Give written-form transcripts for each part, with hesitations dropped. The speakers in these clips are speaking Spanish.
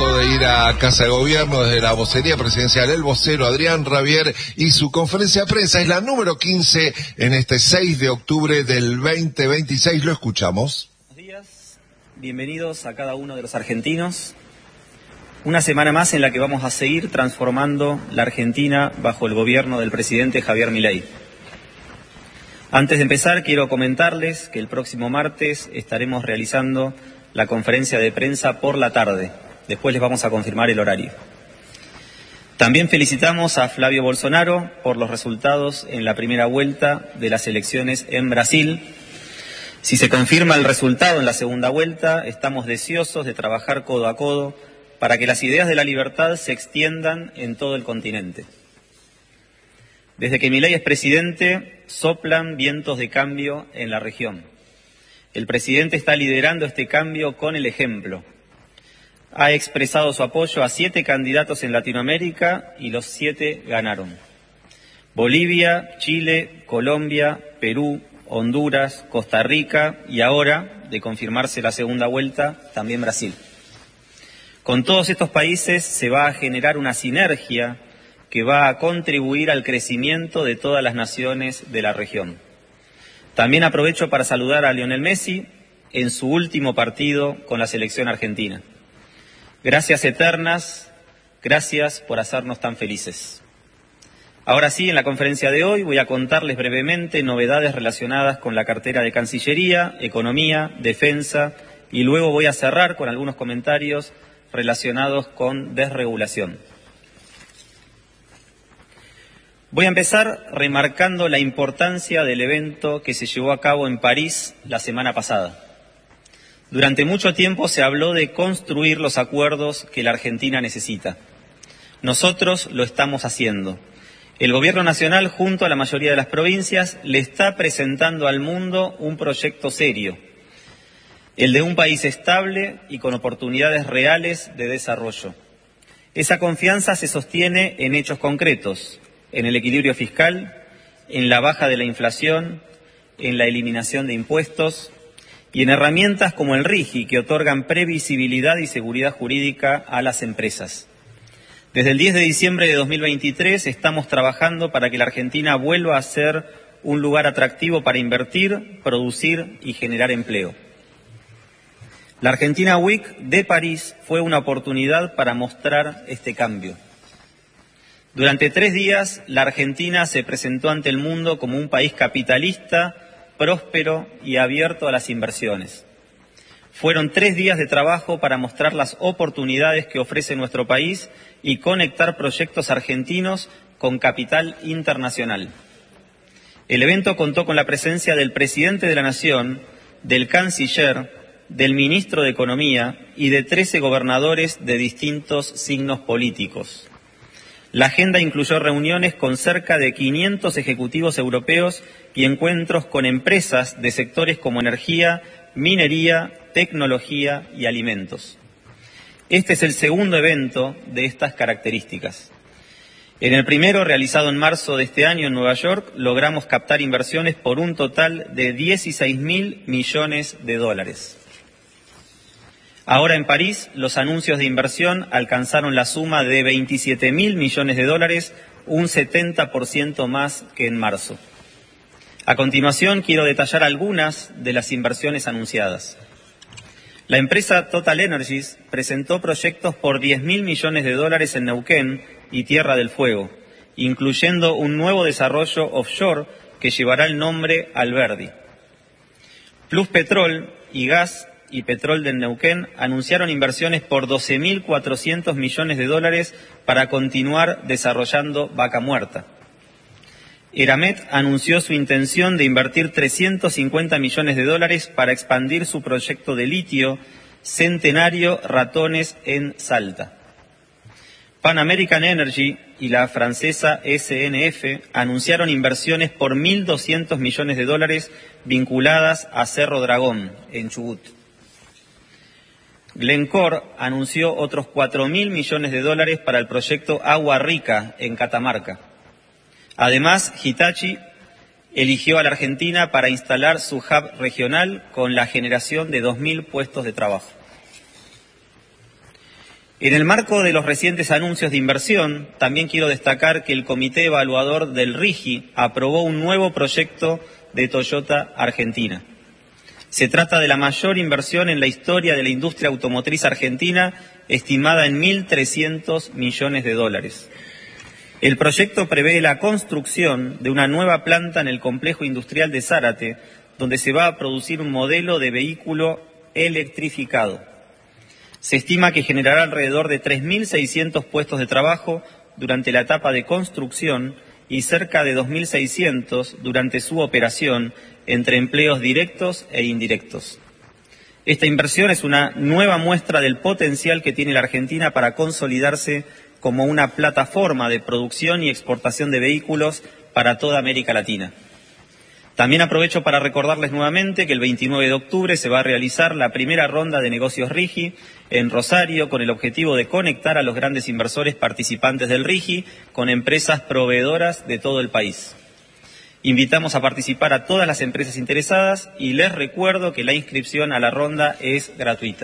punto de ir a Casa de Gobierno desde la vocería presidencial, el vocero Adrián Rabier y su conferencia de prensa es la número 15 en este 6 de octubre del 2026. Lo escuchamos. Buenos días, bienvenidos a cada uno de los argentinos. Una semana más en la que vamos a seguir transformando la Argentina bajo el gobierno del presidente Javier Milei. Antes de empezar, quiero comentarles que el próximo martes estaremos realizando la conferencia de prensa por la tarde. Después les vamos a confirmar el horario. También felicitamos a Flavio Bolsonaro por los resultados en la primera vuelta de las elecciones en Brasil. Si se confirma el resultado en la segunda vuelta, estamos deseosos de trabajar codo a codo para que las ideas de la libertad se extiendan en todo el continente. Desde que Milei es presidente, soplan vientos de cambio en la región. El presidente está liderando este cambio con el ejemplo. Ha expresado su apoyo a 7 candidatos en Latinoamérica y los 7 ganaron. Bolivia, Chile, Colombia, Perú, Honduras, Costa Rica y ahora, de confirmarse la segunda vuelta, también Brasil. Con todos estos países se va a generar una sinergia que va a contribuir al crecimiento de todas las naciones de la región. También aprovecho para saludar a Lionel Messi en su último partido con la selección argentina. Gracias eternas, gracias por hacernos tan felices. Ahora sí, en la conferencia de hoy voy a contarles brevemente novedades relacionadas con la cartera de Cancillería, Economía, Defensa y luego voy a cerrar con algunos comentarios relacionados con desregulación. Voy a empezar remarcando la importancia del evento que se llevó a cabo en París la semana pasada. Durante mucho tiempo se habló de construir los acuerdos que la Argentina necesita. Nosotros lo estamos haciendo. El Gobierno Nacional, junto a la mayoría de las provincias, le está presentando al mundo un proyecto serio, el de un país estable y con oportunidades reales de desarrollo. Esa confianza se sostiene en hechos concretos, en el equilibrio fiscal, en la baja de la inflación, en la eliminación de impuestos y en herramientas como el RIGI, que otorgan previsibilidad y seguridad jurídica a las empresas. Desde el 10 de diciembre de 2023 estamos trabajando para que la Argentina vuelva a ser un lugar atractivo para invertir, producir y generar empleo. La Argentina Week de París fue una oportunidad para mostrar este cambio. Durante 3 días, la Argentina se presentó ante el mundo como un país capitalista, próspero y abierto a las inversiones. Fueron 3 días de trabajo para mostrar las oportunidades que ofrece nuestro país y conectar proyectos argentinos con capital internacional. El evento contó con la presencia del presidente de la Nación, del canciller, del ministro de Economía y de 13 gobernadores de distintos signos políticos. La agenda incluyó reuniones con cerca de 500 ejecutivos europeos y encuentros con empresas de sectores como energía, minería, tecnología y alimentos. Este es el segundo evento de estas características. En el primero, realizado en marzo de este año en Nueva York, logramos captar inversiones por un total de 16.000 millones de dólares. Ahora en París, los anuncios de inversión alcanzaron la suma de 27.000 millones de dólares, un 70% más que en marzo. A continuación, quiero detallar algunas de las inversiones anunciadas. La empresa Total Energies presentó proyectos por 10.000 millones de dólares en Neuquén y Tierra del Fuego, incluyendo un nuevo desarrollo offshore que llevará el nombre Alberdi. Plus Petrol y Gas y Petrol del Neuquén anunciaron inversiones por 12.400 millones de dólares para continuar desarrollando Vaca Muerta. Eramet anunció su intención de invertir 350 millones de dólares para expandir su proyecto de litio Centenario Ratones en Salta. Pan American Energy y la francesa SNF anunciaron inversiones por 1.200 millones de dólares vinculadas a Cerro Dragón, en Chubut. Glencore anunció otros 4.000 millones de dólares para el proyecto Agua Rica en Catamarca. Además, Hitachi eligió a la Argentina para instalar su hub regional con la generación de 2.000 puestos de trabajo. En el marco de los recientes anuncios de inversión, también quiero destacar que el Comité Evaluador del RIGI aprobó un nuevo proyecto de Toyota Argentina. Se trata de la mayor inversión en la historia de la industria automotriz argentina, estimada en 1.300 millones de dólares. El proyecto prevé la construcción de una nueva planta en el complejo industrial de Zárate, donde se va a producir un modelo de vehículo electrificado. Se estima que generará alrededor de 3.600 puestos de trabajo durante la etapa de construcción y cerca de 2.600 durante su operación, entre empleos directos e indirectos. Esta inversión es una nueva muestra del potencial que tiene la Argentina para consolidarse como una plataforma de producción y exportación de vehículos para toda América Latina. También aprovecho para recordarles nuevamente que el 29 de octubre se va a realizar la primera ronda de negocios RIGI en Rosario con el objetivo de conectar a los grandes inversores participantes del RIGI con empresas proveedoras de todo el país. Invitamos a participar a todas las empresas interesadas y les recuerdo que la inscripción a la ronda es gratuita.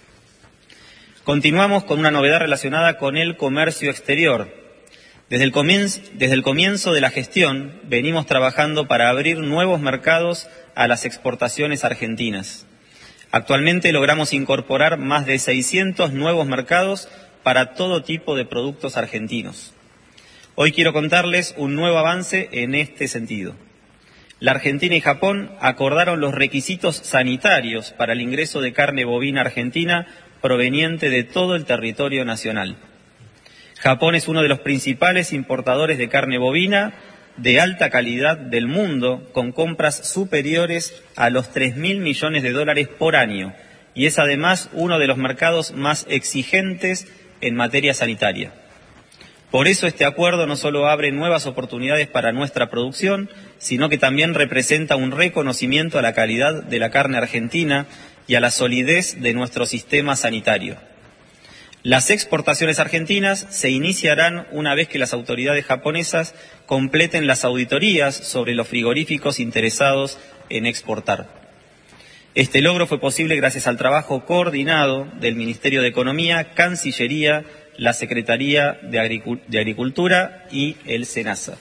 Continuamos con una novedad relacionada con el comercio exterior. Desde el comienzo de la gestión venimos trabajando para abrir nuevos mercados a las exportaciones argentinas. Actualmente logramos incorporar más de 600 nuevos mercados para todo tipo de productos argentinos. Hoy quiero contarles un nuevo avance en este sentido. La Argentina y Japón acordaron los requisitos sanitarios para el ingreso de carne bovina argentina proveniente de todo el territorio nacional. Japón es uno de los principales importadores de carne bovina de alta calidad del mundo, con compras superiores a los 3.000 millones de dólares por año, y es además uno de los mercados más exigentes en materia sanitaria. Por eso este acuerdo no solo abre nuevas oportunidades para nuestra producción, sino que también representa un reconocimiento a la calidad de la carne argentina y a la solidez de nuestro sistema sanitario. Las exportaciones argentinas se iniciarán una vez que las autoridades japonesas completen las auditorías sobre los frigoríficos interesados en exportar. Este logro fue posible gracias al trabajo coordinado del Ministerio de Economía, Cancillería, la Secretaría de Agricultura y el SENASA.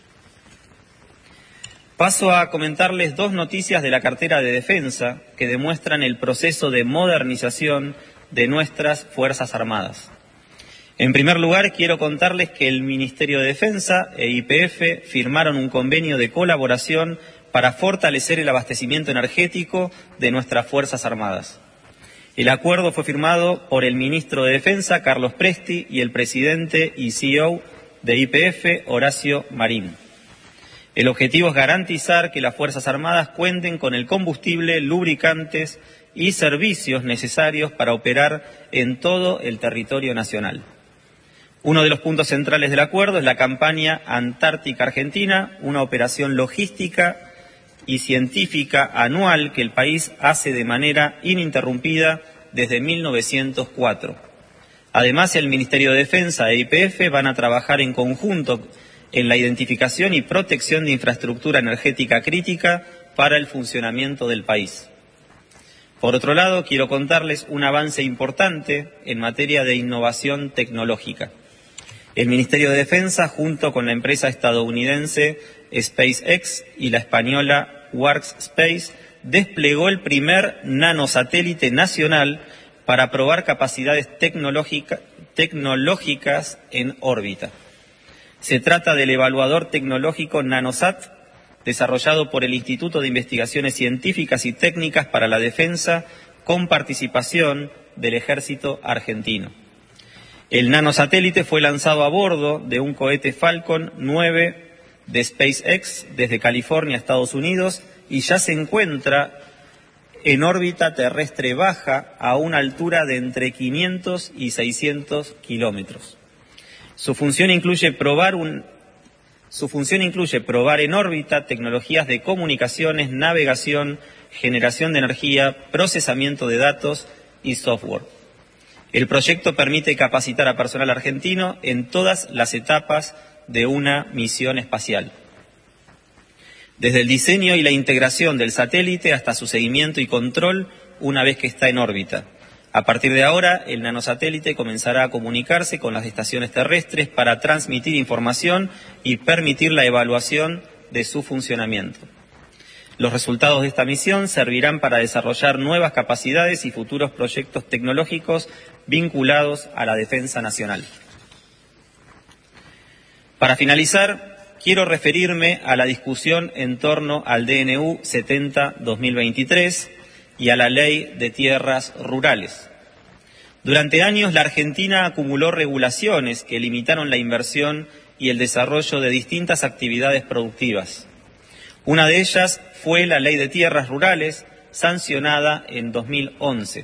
Paso a comentarles dos noticias de la cartera de defensa que demuestran el proceso de modernización de nuestras Fuerzas Armadas. En primer lugar, quiero contarles que el Ministerio de Defensa e YPF firmaron un convenio de colaboración para fortalecer el abastecimiento energético de nuestras Fuerzas Armadas. El acuerdo fue firmado por el ministro de Defensa, Carlos Presti, y el presidente y CEO de YPF, Horacio Marín. El objetivo es garantizar que las Fuerzas Armadas cuenten con el combustible, lubricantes y servicios necesarios para operar en todo el territorio nacional. Uno de los puntos centrales del acuerdo es la campaña Antártica Argentina, una operación logística y científica anual que el país hace de manera ininterrumpida desde 1904. Además, el Ministerio de Defensa e YPF van a trabajar en conjunto en la identificación y protección de infraestructura energética crítica para el funcionamiento del país. Por otro lado, quiero contarles un avance importante en materia de innovación tecnológica. El Ministerio de Defensa, junto con la empresa estadounidense SpaceX y la española Workspace, desplegó el primer nanosatélite nacional para probar capacidades tecnológicas en órbita. Se trata del evaluador tecnológico NanoSat, desarrollado por el Instituto de Investigaciones Científicas y Técnicas para la Defensa, con participación del Ejército argentino. El nanosatélite fue lanzado a bordo de un cohete Falcon 9 de SpaceX desde California, Estados Unidos, y ya se encuentra en órbita terrestre baja a una altura de entre 500 y 600 kilómetros. Su función incluye probar en órbita tecnologías de comunicaciones, navegación, generación de energía, procesamiento de datos y software. El proyecto permite capacitar a personal argentino en todas las etapas de una misión espacial. Desde el diseño y la integración del satélite hasta su seguimiento y control una vez que está en órbita. A partir de ahora, el nanosatélite comenzará a comunicarse con las estaciones terrestres para transmitir información y permitir la evaluación de su funcionamiento. Los resultados de esta misión servirán para desarrollar nuevas capacidades y futuros proyectos tecnológicos vinculados a la defensa nacional. Para finalizar, quiero referirme a la discusión en torno al DNU 70-2023 y a la Ley de Tierras Rurales. Durante años, la Argentina acumuló regulaciones que limitaron la inversión y el desarrollo de distintas actividades productivas. Una de ellas fue la Ley de Tierras Rurales, sancionada en 2011.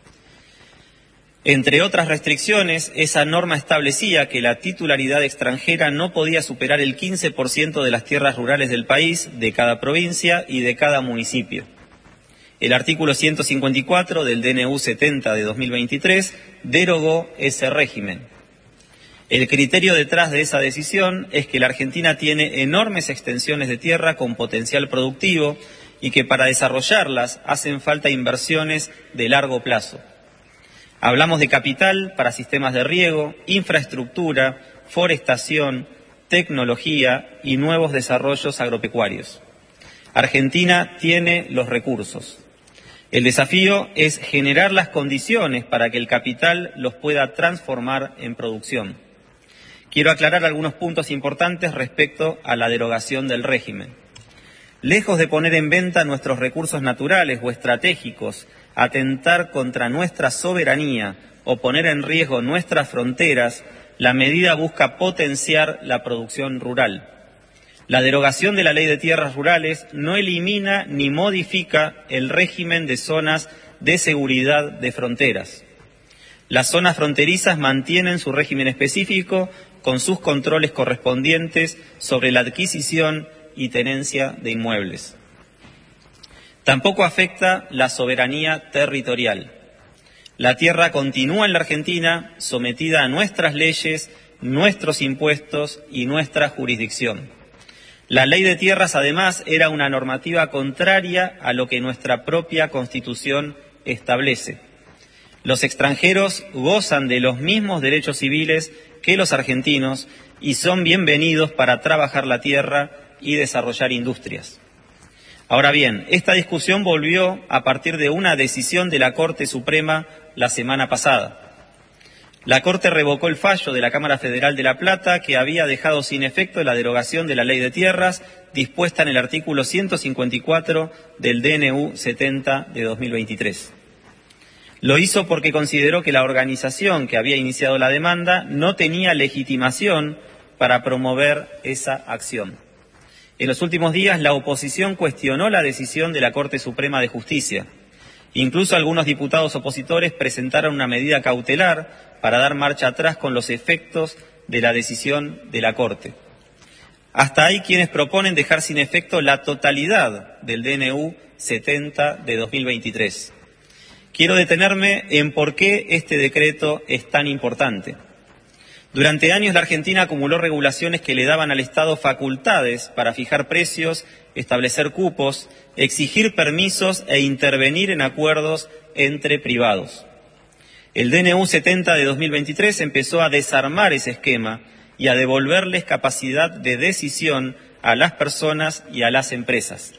Entre otras restricciones, esa norma establecía que la titularidad extranjera no podía superar el 15% de las tierras rurales del país, de cada provincia y de cada municipio. El artículo 154 del DNU 70 de 2023 derogó ese régimen. El criterio detrás de esa decisión es que la Argentina tiene enormes extensiones de tierra con potencial productivo y que para desarrollarlas hacen falta inversiones de largo plazo. Hablamos de capital para sistemas de riego, infraestructura, forestación, tecnología y nuevos desarrollos agropecuarios. Argentina tiene los recursos. El desafío es generar las condiciones para que el capital los pueda transformar en producción. Quiero aclarar algunos puntos importantes respecto a la derogación del régimen. Lejos de poner en venta nuestros recursos naturales o estratégicos, atentar contra nuestra soberanía o poner en riesgo nuestras fronteras, la medida busca potenciar la producción rural. La derogación de la Ley de Tierras Rurales no elimina ni modifica el régimen de zonas de seguridad de fronteras. Las zonas fronterizas mantienen su régimen específico con sus controles correspondientes sobre la adquisición y tenencia de inmuebles. Tampoco afecta la soberanía territorial. La tierra continúa en la Argentina sometida a nuestras leyes, nuestros impuestos y nuestra jurisdicción. La Ley de Tierras, además, era una normativa contraria a lo que nuestra propia Constitución establece. Los extranjeros gozan de los mismos derechos civiles que los argentinos y son bienvenidos para trabajar la tierra y desarrollar industrias. Ahora bien, esta discusión volvió a partir de una decisión de la Corte Suprema la semana pasada. La Corte revocó el fallo de la Cámara Federal de La Plata que había dejado sin efecto la derogación de la Ley de Tierras dispuesta en el artículo 154 del DNU 70 de 2023. Lo hizo porque consideró que la organización que había iniciado la demanda no tenía legitimación para promover esa acción. En los últimos días, la oposición cuestionó la decisión de la Corte Suprema de Justicia. Incluso algunos diputados opositores presentaron una medida cautelar para dar marcha atrás con los efectos de la decisión de la Corte. Hasta hay quienes proponen dejar sin efecto la totalidad del DNU 70 de 2023. Quiero detenerme en por qué este decreto es tan importante. Durante años la Argentina acumuló regulaciones que le daban al Estado facultades para fijar precios, establecer cupos, exigir permisos e intervenir en acuerdos entre privados. El DNU 70 de 2023 empezó a desarmar ese esquema y a devolverles capacidad de decisión a las personas y a las empresas.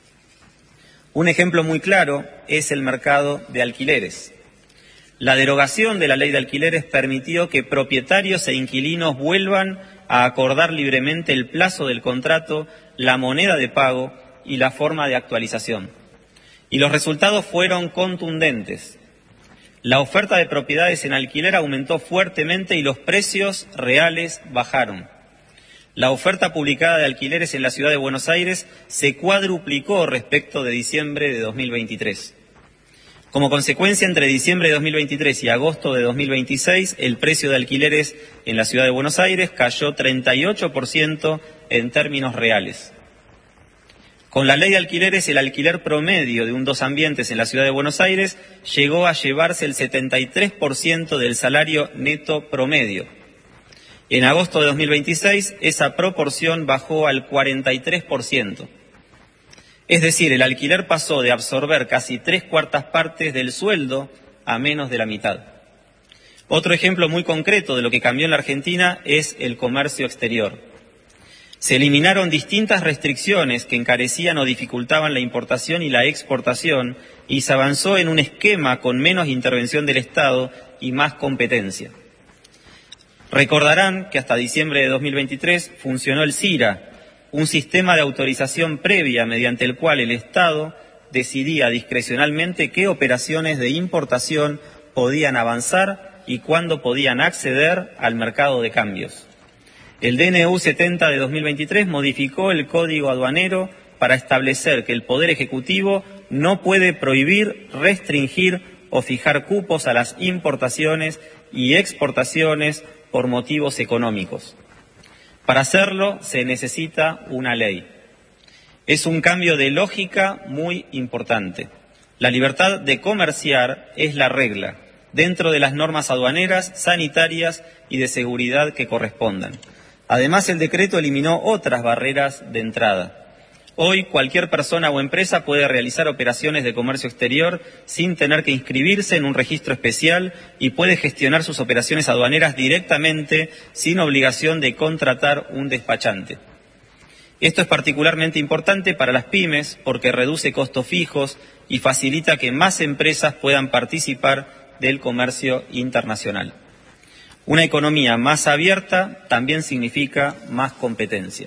Un ejemplo muy claro es el mercado de alquileres. La derogación de la Ley de Alquileres permitió que propietarios e inquilinos vuelvan a acordar libremente el plazo del contrato, la moneda de pago y la forma de actualización. Y los resultados fueron contundentes. La oferta de propiedades en alquiler aumentó fuertemente y los precios reales bajaron. La oferta publicada de alquileres en la ciudad de Buenos Aires se cuadruplicó respecto de diciembre de 2023. Como consecuencia, entre diciembre de 2023 y agosto de 2026, el precio de alquileres en la ciudad de Buenos Aires cayó 38% en términos reales. Con la ley de alquileres, el alquiler promedio de un 2 ambientes en la ciudad de Buenos Aires llegó a llevarse el 73% del salario neto promedio. En agosto de 2026, esa proporción bajó al 43%. Es decir, el alquiler pasó de absorber casi 3/4 partes del sueldo a menos de la mitad. Otro ejemplo muy concreto de lo que cambió en la Argentina es el comercio exterior. Se eliminaron distintas restricciones que encarecían o dificultaban la importación y la exportación y se avanzó en un esquema con menos intervención del Estado y más competencia. Recordarán que hasta diciembre de 2023 funcionó el CIRA, un sistema de autorización previa mediante el cual el Estado decidía discrecionalmente qué operaciones de importación podían avanzar y cuándo podían acceder al mercado de cambios. El DNU 70 de 2023 modificó el Código Aduanero para establecer que el Poder Ejecutivo no puede prohibir, restringir o fijar cupos a las importaciones y exportaciones por motivos económicos. Para hacerlo se necesita una ley. Es un cambio de lógica muy importante. La libertad de comerciar es la regla, dentro de las normas aduaneras, sanitarias y de seguridad que correspondan. Además, el decreto eliminó otras barreras de entrada. Hoy, cualquier persona o empresa puede realizar operaciones de comercio exterior sin tener que inscribirse en un registro especial y puede gestionar sus operaciones aduaneras directamente sin obligación de contratar un despachante. Esto es particularmente importante para las pymes porque reduce costos fijos y facilita que más empresas puedan participar del comercio internacional. Una economía más abierta también significa más competencia.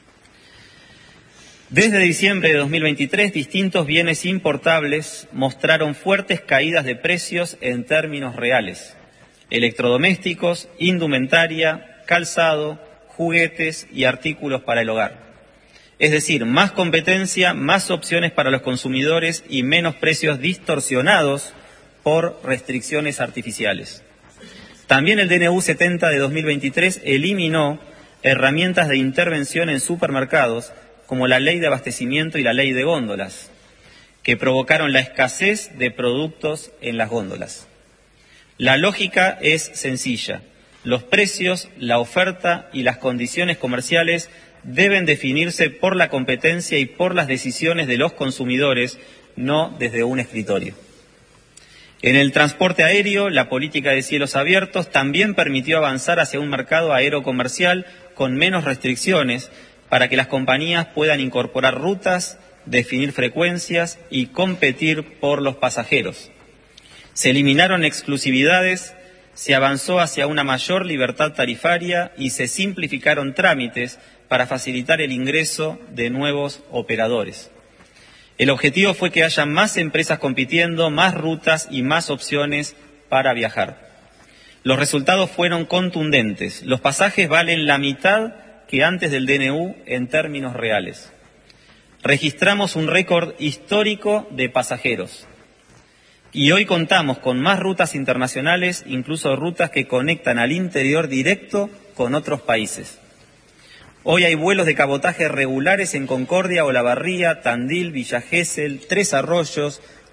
Desde diciembre de 2023, distintos bienes importables mostraron fuertes caídas de precios en términos reales. Electrodomésticos, indumentaria, calzado, juguetes y artículos para el hogar. Es decir, más competencia, más opciones para los consumidores y menos precios distorsionados por restricciones artificiales. También el DNU 70 de 2023 eliminó herramientas de intervención en supermercados como la ley de abastecimiento y la ley de góndolas, que provocaron la escasez de productos en las góndolas. La lógica es sencilla. Los precios, la oferta y las condiciones comerciales deben definirse por la competencia y por las decisiones de los consumidores, no desde un escritorio. En el transporte aéreo, la política de cielos abiertos también permitió avanzar hacia un mercado aerocomercial con menos restricciones para que las compañías puedan incorporar rutas, definir frecuencias y competir por los pasajeros. Se eliminaron exclusividades, se avanzó hacia una mayor libertad tarifaria y se simplificaron trámites para facilitar el ingreso de nuevos operadores. El objetivo fue que haya más empresas compitiendo, más rutas y más opciones para viajar. Los resultados fueron contundentes. Los pasajes valen la mitad que antes del DNU en términos reales. Registramos un récord histórico de pasajeros. Y hoy contamos con más rutas internacionales, incluso rutas que conectan al interior directo con otros países. Hoy hay vuelos de cabotaje regulares en Concordia, Olavarría, Tandil, Villa Gesell, Tres Arroyos,